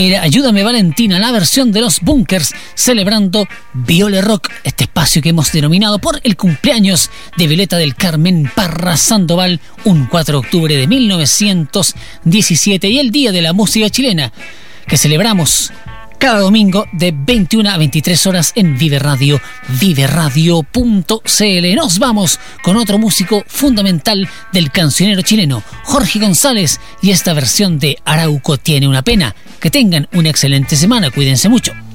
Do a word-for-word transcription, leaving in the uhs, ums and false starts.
era Ayúdame Valentina, la versión de los Bunkers, celebrando Viole Rock, este espacio que hemos denominado por el cumpleaños de Violeta del Carmen Parra Sandoval, un cuatro de octubre de mil novecientos diecisiete, y el Día de la Música Chilena, que celebramos cada domingo de veintiuna a veintitrés horas en Vive Radio, vive radio punto c l. Nos vamos con otro músico fundamental del cancionero chileno, Jorge González, y esta versión de Arauco tiene una pena. Que tengan una excelente semana, cuídense mucho.